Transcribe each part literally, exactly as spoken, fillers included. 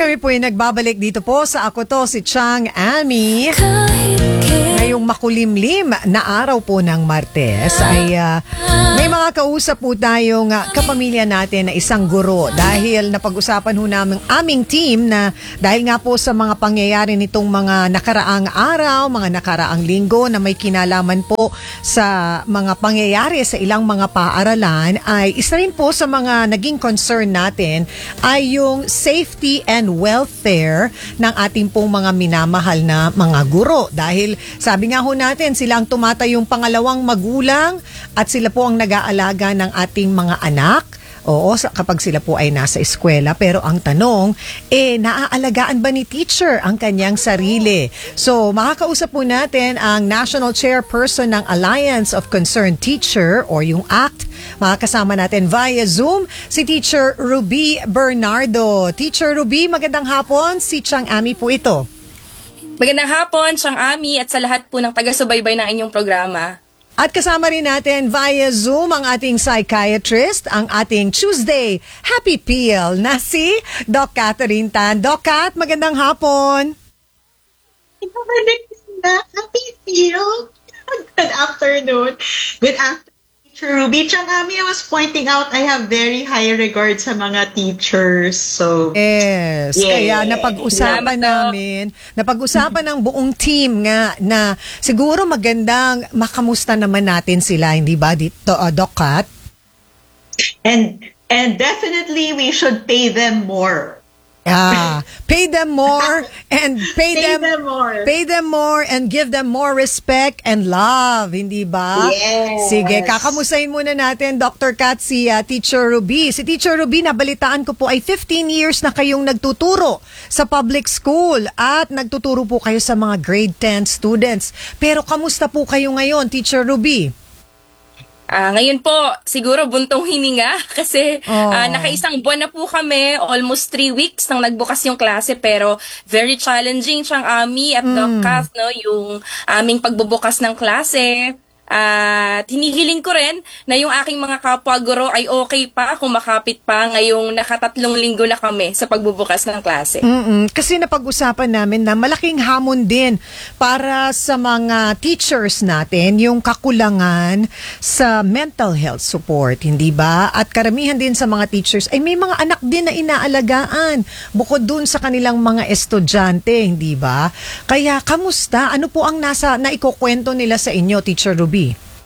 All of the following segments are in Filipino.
kami po yung nagbabalik dito po sa Ako To, si Chang Ami. Ngayong makulimlim na araw po ng Martes ay uh, may mga kausap po tayong uh, kapamilya natin na isang guro dahil napag-usapan ho namin aming team na dahil nga po sa mga pangyayari nitong mga nakaraang araw, mga nakaraang linggo na may kinalaman po sa mga pangyayari sa ilang mga paaralan ay isa rin po sa mga naging concern natin ay yung safety and welfare ng ating pong mga minamahal na mga guro dahil sabi nga ho natin sila ang tumatayong pangalawang magulang at sila po ang nag-aalaga ng ating mga anak. Oo, kapag sila po ay nasa eskwela. Pero ang tanong, eh, naaalagaan ba ni teacher ang kanyang sarili? So, makakausap po natin ang National Chairperson ng Alliance of Concerned Teacher or yung A C T. Makakasama natin via Zoom si Teacher Ruby Bernardo. Teacher Ruby, magandang hapon. Si Chang Ami po ito. Magandang hapon, Chang Ami, at sa lahat po ng taga-subaybay ng inyong programa. At kasama rin natin via Zoom ang ating psychiatrist, ang ating Tuesday Happy Peel na si Doc Catherine Tan. Doc Cat, magandang hapon. Happy Peel. Good afternoon. Good afternoon. Ruby, Chang Ami, I was pointing out I have very high regard sa mga teachers. So, yes. yeah. Kaya napag-usapan namin, napag-usapan ng buong team nga na siguro magandang makamusta naman natin sila, hindi ba, dito, uh, Doc Cat? And, and definitely we should pay them more. Ah, pay them more and pay, pay them, them more. Pay them more and give them more respect and love, hindi ba? Yes. Sige, kakamusahin muna natin Doctor Kat si uh, Teacher Ruby. Si Teacher Ruby, nabalitaan ko po ay fifteen years na kayong nagtuturo sa public school at nagtuturo po kayo sa mga grade ten students. Pero kamusta po kayo ngayon, Teacher Ruby? Uh, ngayon po, siguro buntong hininga kasi oh. uh, nakaisang buwan na po kami, almost three weeks nang nagbukas yung klase pero very challenging siyang Ami at mm. Doc Kath, no, yung aming pagbubukas ng klase. At uh, hinihiling ko rin na yung aking mga kapwa-guro ay okay pa, kumakapit pa ngayong nakatatlong linggo na kami sa pagbubukas ng klase. Mm-mm. Kasi napag-usapan namin na malaking hamon din para sa mga teachers natin yung kakulangan sa mental health support, hindi ba? At karamihan din sa mga teachers ay may mga anak din na inaalagaan bukod dun sa kanilang mga estudyante, hindi ba? Kaya kamusta? Ano po ang nasa naikukwento nila sa inyo, Teacher Ruby?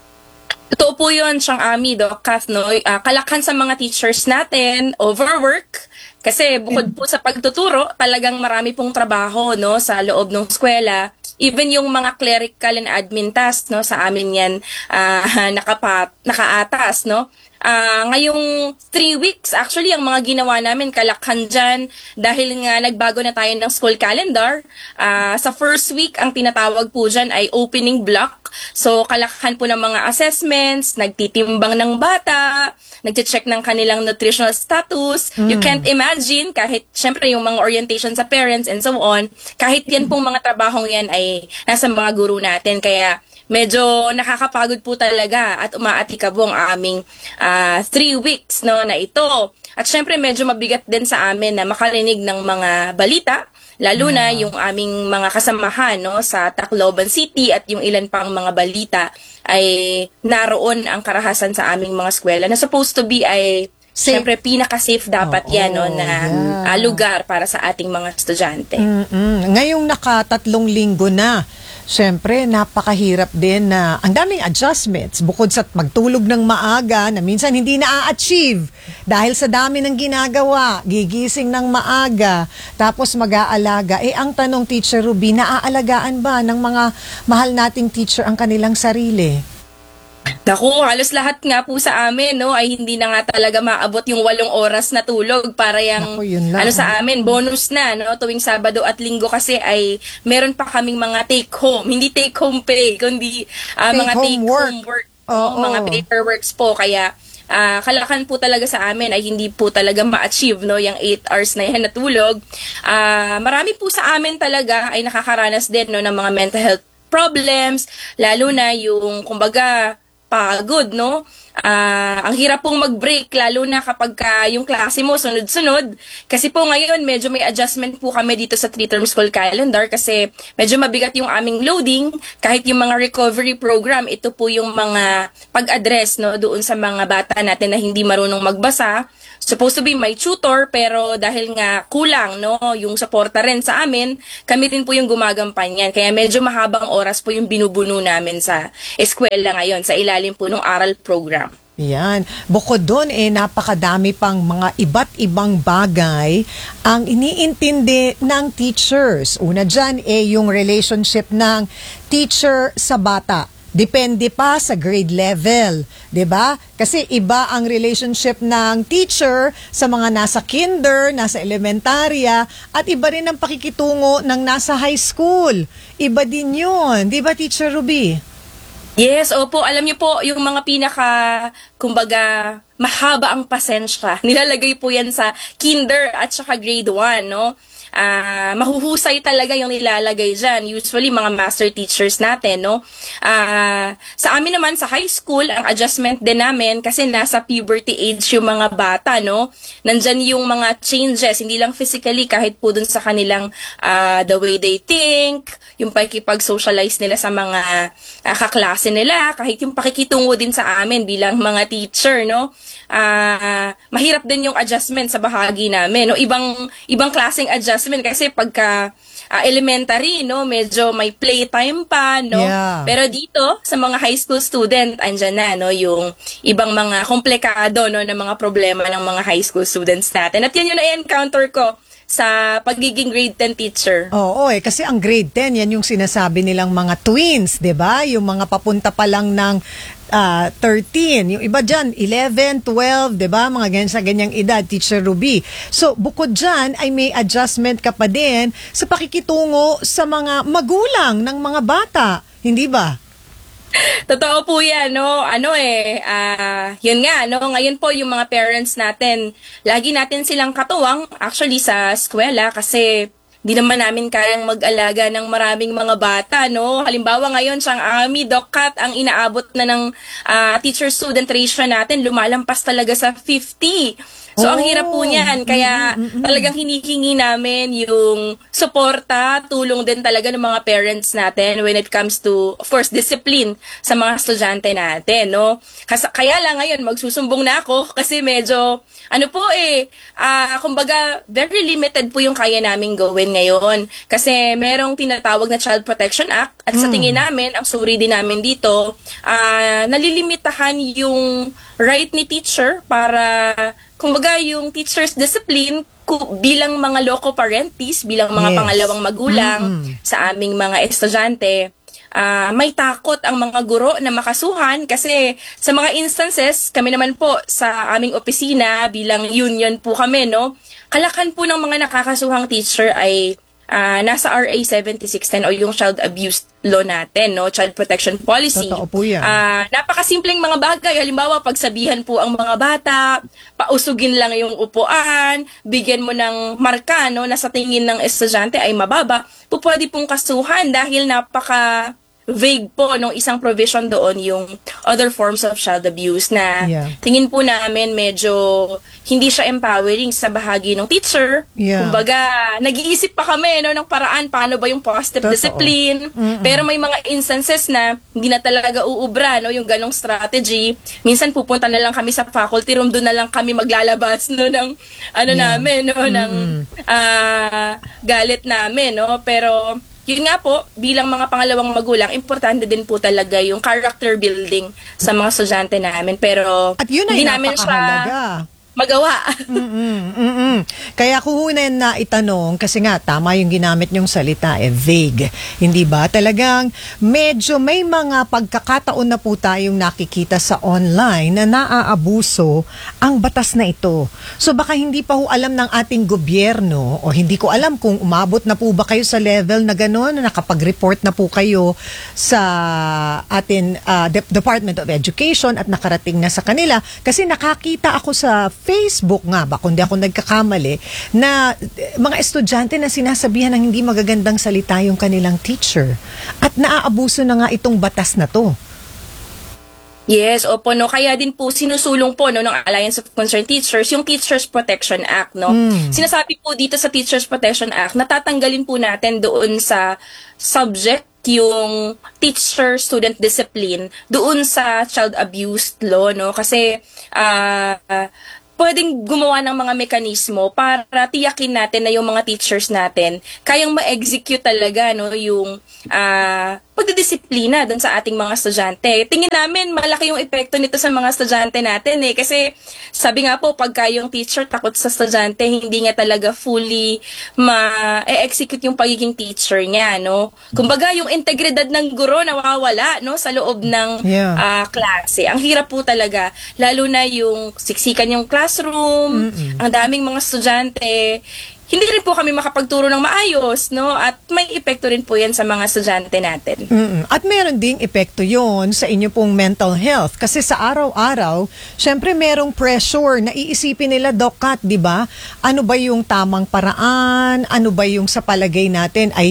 Totoo po yun, siyang Ami, Doc Kath, no? Uh, kalakhan sa mga teachers natin, overwork, kasi bukod po sa pagtuturo, talagang marami pong trabaho, no, sa loob ng eskwela. Even yung mga clerical and admin tasks, no, sa amin yan uh, nakapat, nakaatas, no. Uh, ngayong three weeks, actually, ang mga ginawa namin, kalakhan dyan, dahil nga nagbago na tayo ng school calendar. Uh, sa first week, ang tinatawag po dyan ay opening block. So, kalakhan po ng mga assessments, nagtitimbang ng bata, nagche-check ng kanilang nutritional status. Mm. You can't imagine, kahit syempre yung mga orientation sa parents and so on, kahit yan pong mga trabahong yan ay nasa mga guru natin. Kaya, medyo nakakapagod po talaga at umaatikabo ang aming uh, three weeks, no, na ito. At syempre medyo mabigat din sa amin na makarinig ng mga balita, lalo na yung aming mga kasamahan, no, sa Tacloban City at yung ilan pang mga balita ay naroon ang karahasan sa aming mga eskwela na supposed to be ay siyempre pinaka-safe dapat oh, yan, no, na yeah. uh, lugar para sa ating mga estudyante. Mm-mm. Ngayong nakatatlong linggo na, siyempre, napakahirap din na ang daming adjustments bukod sa magtulog ng maaga na minsan hindi na-achieve dahil sa dami ng ginagawa, gigising ng maaga, tapos mag-aalaga. Eh, ang tanong, Teacher Ruby, naaalagaan ba ng mga mahal nating teacher ang kanilang sarili? Naku, halos lahat nga po sa amin, no, ay hindi na nga talaga maabot yung walong oras na tulog para yung, Naku, ano sa amin, bonus na, no, tuwing Sabado at Linggo kasi ay meron pa kaming mga take-home, hindi take-home pay, kundi uh, take mga take-home work, work oh, no, oh. mga paperworks po, kaya uh, kalakan po talaga sa amin ay hindi po talaga ma-achieve, no, yung eight hours na yan na tulog. Uh, marami po sa amin talaga ay nakakaranas din, no, ng mga mental health problems, lalo na yung, kumbaga, pagod, no? Ah, ang hirap pong mag-break, lalo na kapag ka yung klase mo sunod-sunod. Kasi po ngayon, medyo may adjustment po kami dito sa three-term school calendar kasi medyo mabigat yung aming loading. Kahit yung mga recovery program, ito po yung mga pag-address, no, doon sa mga bata natin na hindi marunong magbasa. Supposed to be may tutor, pero dahil nga kulang, no, yung suporta rin sa amin, kami din po yung gumagampanyan. Kaya medyo mahabang oras po yung binubuno namin sa eskwela ngayon, sa ilalim po ng aral program. Yan. Bukod doon, eh, napakadami pang mga iba't ibang bagay ang iniintindi ng teachers. Una dyan, eh, yung relationship ng teacher sa bata. Depende pa sa grade level, 'di ba? Kasi iba ang relationship ng teacher sa mga nasa kinder, nasa elementarya, at iba rin ang pakikitungo ng nasa high school. Iba din 'yun, 'di ba, Teacher Ruby? Yes, opo. Alam niyo po, yung mga pinaka, kumbaga, mahaba ang pasensya. Nilalagay po yan sa kinder at saka grade one, no? Ah, mahuhusay talaga yung nilalagay dyan. Usually, mga master teachers natin, no? Ah, sa amin naman, sa high school, ang adjustment din namin, kasi nasa puberty age yung mga bata, no? Nandyan yung mga changes, hindi lang physically, kahit po dun sa kanilang ah, the way they think, yung pakikipag-socialize nila sa mga uh, kaklase nila, kahit yung pakikitungo din sa amin bilang mga teacher, no? Uh, mahirap din yung adjustment sa bahagi namin, no? Ibang ibang klaseng adjustment kasi pagka uh, elementary, no, medyo may playtime pa, no? Yeah. Pero dito sa mga high school student, andyan na, no, yung ibang mga komplikado, no, ng mga problema ng mga high school students natin. At yan yung na-encounter ko sa pagiging grade ten teacher. Oo, eh, kasi ang grade ten, yan yung sinasabi nilang mga twins, 'di ba? Yung mga papunta pa lang ng uh, thirteen. Yung iba dyan, eleven, twelve, 'di ba? Mga ganyan sa ganyang edad, Teacher Ruby. So, bukod dyan, ay may adjustment ka pa din sa pakikitungo sa mga magulang ng mga bata. Hindi ba? Totoo po yan, no? Ano eh, ah, yun nga, no? Ngayon po yung mga parents natin, lagi natin silang katuwang actually sa eskwela kasi di naman namin kayang mag-alaga ng maraming mga bata, no? Halimbawa ngayon, siyang Ami, Doc Kat, ang inaabot na ng ah, teacher-student ratio natin, lumalampas talaga sa fifty. So, ang hirap po niyan. Kaya talagang hinihingi namin yung suporta, tulong din talaga ng mga parents natin when it comes to, of course, discipline sa mga estudyante natin, no? Kasi, kaya lang ngayon, magsusumbong na ako kasi medyo, ano po eh, uh, kumbaga, very limited po yung kaya namin gawin ngayon. Kasi merong tinatawag na Child Protection Act at sa tingin namin, ang suri din namin dito, uh, nalilimitahan yung right ni teacher para kumbaga yung teacher's discipline bilang mga loco parentis, bilang mga Yes. pangalawang magulang Mm-hmm. sa aming mga estudyante, uh, may takot ang mga guro na makasuhan kasi sa mga instances, kami naman po sa aming opisina bilang union po kami, no? Kalakan po ng mga nakakasuhang teacher ay uh, nasa R A seventy-six ten o yung child abuse law natin, no? Child Protection Policy. Totoo po yan. Uh, napakasimpleng mga bagay. Halimbawa, pagsabihan po ang mga bata, pausugin lang yung upuan, bigyan mo ng marka, no, na sa tingin ng estudyante ay mababa, po pwede pong kasuhan dahil napaka vague po nung isang provision doon yung other forms of child abuse na Yeah. tingin po namin medyo hindi siya empowering sa bahagi ng teacher. Yeah. Kumbaga, nag-iisip pa kami, no, ng paraan paano ba yung positive Totoo. discipline. Mm-mm. Pero may mga instances na hindi na talaga uubra, no, yung ganong strategy. Minsan pupunta na lang kami sa faculty room, doon na lang kami maglalabas, no, ng ano Yeah. namin, no, ng ah, galit namin, no. Pero yun nga po, bilang mga pangalawang magulang, importante din po talaga yung character building sa mga estudyante namin. Pero At yun ay hindi namin siya napakahalaga. magawa. Mm-mm, mm-mm. Kaya kuhunan na itanong, kasi nga, tama yung ginamit nyong salita, eh, vague. Hindi ba? Talagang medyo may mga pagkakataon na po tayong nakikita sa online na naaabuso ang batas na ito. So baka hindi pa ho alam ng ating gobyerno o hindi ko alam kung umabot na po ba kayo sa level na gano'n, na nakapag-report na po kayo sa atin uh, De- Department of Education at nakarating na sa kanila. Kasi nakakita ako sa Facebook nga ba, kundi ako nagkakamali, na eh, mga estudyante na sinasabihan ng hindi magagandang salita yung kanilang teacher. At naaabuso na nga itong batas na to. Yes, opo, no. Kaya din po sinusulong po no ng Alliance of Concerned Teachers yung Teachers Protection Act, no. Mm. Sinasabi po dito sa Teachers Protection Act, natatanggalin po natin doon sa subject yung teacher-student discipline doon sa child abuse law, no. Kasi ah uh, pwedeng gumawa ng mga mekanismo para tiyakin natin na yung mga teachers natin kayang ma-execute talaga no yung uh, pagdidisiplina dun sa ating mga estudyante. Tingin namin malaki yung epekto nito sa mga estudyante natin eh kasi sabi nga po pagka yung teacher takot sa estudyante hindi nga talaga fully ma-execute yung pagiging teacher niya, no. Kumbaga yung integridad ng guro nawawala no sa loob ng yeah. uh, klase. Ang hirap po talaga lalo na yung siksikan yung class classroom, mm-mm. ang daming mga estudyante, hindi rin po kami makapagturo ng maayos, no? At may epekto rin po yan sa mga estudyante natin. Mm-mm. At meron ding epekto yon sa inyo pong mental health. Kasi sa araw-araw, syempre merong pressure na iisipin nila, Doc Kat, di ba? Ano ba yung tamang paraan? Ano ba yung sa palagay natin ay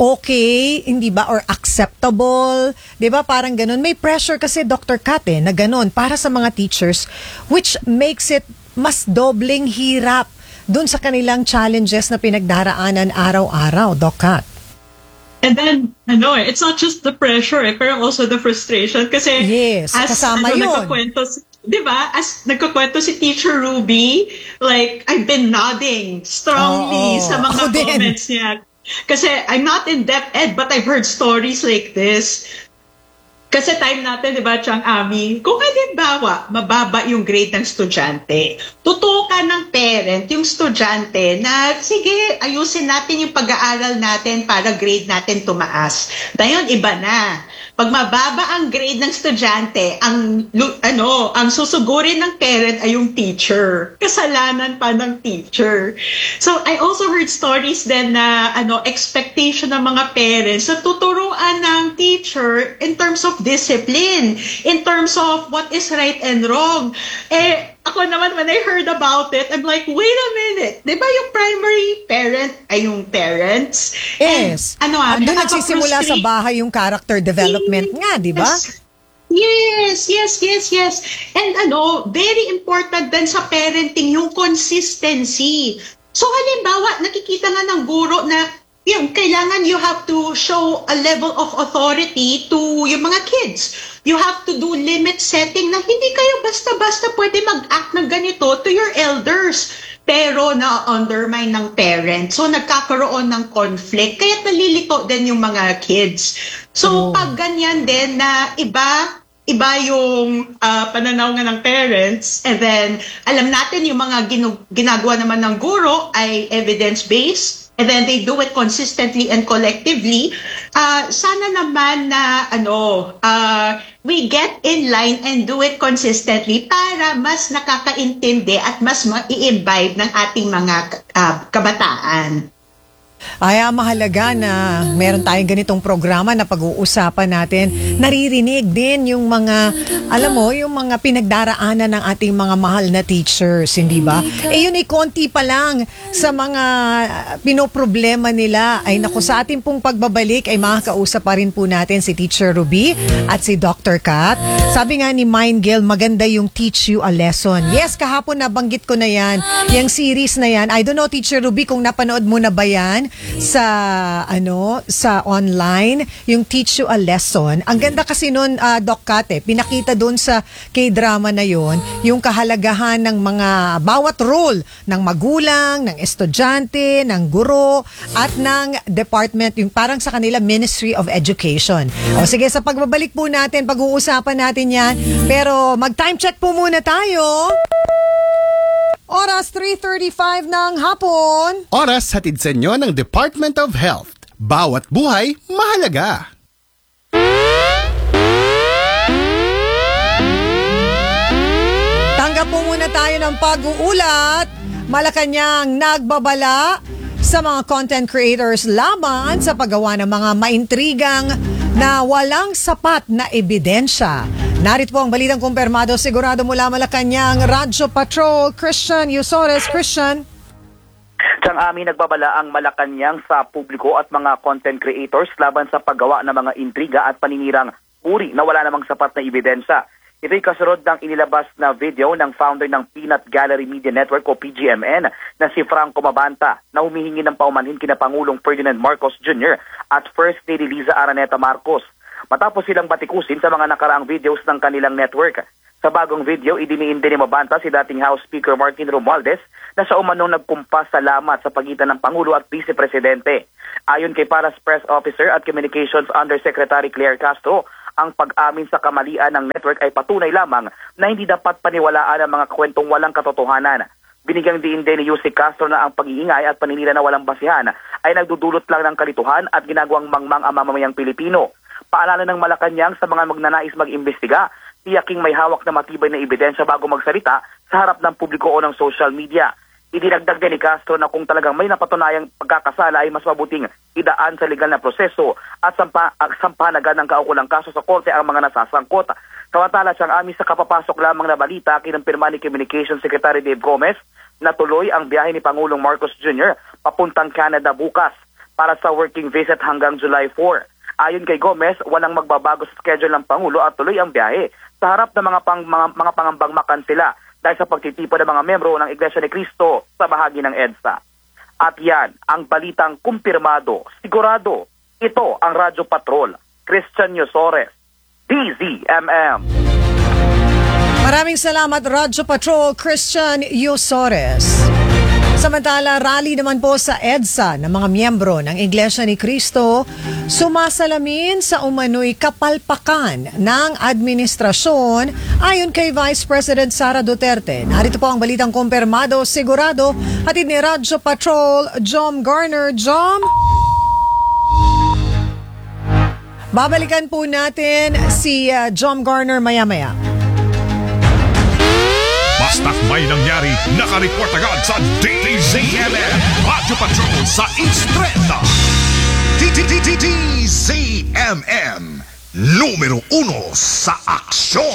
okay, hindi ba? Or acceptable? Di ba? Parang ganun. May pressure kasi, Doctor Kat, eh, na ganun para sa mga teachers, which makes it mas dobling hirap dun sa kanilang challenges na pinagdaraanan araw-araw, Doc Kat. And then, ano eh, it's not just the pressure eh, pero also the frustration. Kasi yes, as kasama ano, yun. nagkakwento, di ba? As nagkakwento si Teacher Ruby, like, I've been nodding strongly oh, sa mga comments niya. Kasi I'm not in depth ed, but I've heard stories like this. Kasi time natin, di ba, Chang Ami, kung halimbawa, mababa yung grade ng estudyante, tutukan ng parent yung estudyante na, sige, ayusin natin yung pag-aaral natin para grade natin tumaas. Dayon, iba na. Pag mababa ang grade ng estudyante, ang ano, ang susugurin ng parent ay yung teacher. Kasalanan pa ng teacher. So I also heard stories then na ano, expectation ng mga parents sa tuturuan ng teacher in terms of discipline, in terms of what is right and wrong. Eh ako naman, when I heard about it, I'm like, wait a minute. Di ba yung primary parent ay yung parents? Yes. And, ano, ah, doon nagsisimula sa bahay yung character development yes. nga, di ba? Yes, yes, yes, yes. And ano, very important din sa parenting yung consistency. So halimbawa, nakikita nga ng guro na yung kailangan you have to show a level of authority to yung mga kids. You have to do limit setting na hindi kayo basta-basta pwede mag-act ng ganito to your elders. Pero na-undermine ng parents. So nagkakaroon ng conflict. Kaya nalilito din yung mga kids. So oh. pag ganyan din na iba, iba yung uh, pananaw nga ng parents, and then alam natin yung mga ginu- ginagawa naman ng guro ay evidence-based, and then they do it consistently and collectively, uh, sana naman na ano, uh, we get in line and do it consistently para mas nakakaintindi at mas ma-i-imbibe ng ating mga uh, kabataan. Ay, mahalaga na meron tayong ganitong programa na pag-uusapan natin. Naririnig din yung mga, alam mo, yung mga pinagdaraanan ng ating mga mahal na teachers, hindi ba? Eh yun ay konti pa lang sa mga pinoproblema nila. Ay naku, sa ating pong pagbabalik ay makakausap pa rin po natin si Teacher Ruby at si Doctor Kat. Sabi nga ni Mindgale, maganda yung Teach You a Lesson. Yes, kahapon nabanggit ko na yan. Yung series na yan. I don't know, Teacher Ruby, kung napanood mo na ba yan sa ano sa online, yung Teach You a Lesson. Ang ganda kasi noon, uh, Doc Kat, eh, pinakita doon sa K-drama na yon yung kahalagahan ng mga bawat role ng magulang, ng estudyante, ng guro at ng department, yung parang sa kanila Ministry of Education. O sige, sa pagbabalik po natin, pag-uusapan natin yan. Pero mag-time check po muna tayo. Oras three thirty-five ng hapon. Oras hatid sa inyo ng Department of Health. Bawat buhay, mahalaga. Tanggap po muna tayo ng pag-uulat. Malacanang nagbabala sa mga content creators laban sa paggawa ng mga maintrigang na walang sapat na ebidensya. Narito po ang balitang kumpirmado sigurado mula Malacanang, Radyo Patrol, Christian Yusores. Christian. Siyang amin nagbabala ang Malacanang sa publiko at mga content creators laban sa paggawa ng mga intriga at paninirang uri na wala namang sapat na ebidensya. Ito'y kasunod ng inilabas na video ng founder ng Peanut Gallery Media Network o P G M N na si Franco Mabanta na humihingi ng paumanhin kina Pangulong Ferdinand Marcos Junior at First Lady Liza Araneta Marcos matapos silang batikusin sa mga nakaraang videos ng kanilang network. Sa bagong video, idiniin din ni Mabanta si dating House Speaker Martin Romualdez na sa umanong nagkumpas salamat sa pagitan ng Pangulo at Vice Presidente. Ayon kay Paras Press Officer at Communications Undersecretary Claire Castro, ang pag-amin sa kamalian ng network ay patunay lamang na hindi dapat paniwalaan ang mga kwentong walang katotohanan. Binigyang diin din ni Yusek Castro na ang pag-iingay at paninira na walang basihan ay nagdudulot lang ng kalituhan at ginagawang mangmang ang mamamayang Pilipino. Paalala ng Malacanang sa mga magnanais mag-imbestiga, tiyaking may hawak na matibay na ebidensya bago magsalita sa harap ng publiko o ng social media. Idinagdag din ni Castro na kung talagang may napatunayang pagkakasala ay mas mabuting idaan sa legal na proseso at sampa, uh, sampanagan ng kaukulang kaso sa korte ang mga nasasangkot. Samantala siyang amin sa kapapasok lamang na balita, kinumpirma ni Communications Secretary Dave Gomez na tuloy ang biyahe ni Pangulong Marcos Junior papuntang Canada bukas para sa working visit hanggang July fourth. Ayon kay Gomez, walang magbabago sa schedule ng Pangulo at tuloy ang biyahe sa harap ng mga, pang, mga, mga pangambang makansela dahil sa pagtitipo ng mga membro ng Iglesia ni Cristo sa bahagi ng EDSA. At yan, ang balitang kumpirmado, sigurado, ito ang Radyo Patrol, Christian Yosores, D Z M M. Maraming salamat, Radyo Patrol, Christian Yosores. Samantala, rally naman po sa EDSA ng mga miyembro ng Iglesia ni Cristo sumasalamin sa umano'y kapalpakan ng administrasyon ayon kay Vice President Sara Duterte. Narito po ang balitang kumpirmado, sigurado, hatid ni Radyo Patrol, Jom Garner. Jom? Babalikan po natin si uh, Jom Garner maya-maya. Basta't may nangyari, nakareport agad sa D Z M M, Radyo Patrol sa Instreta. D Z M M, numero uno sa aksyon.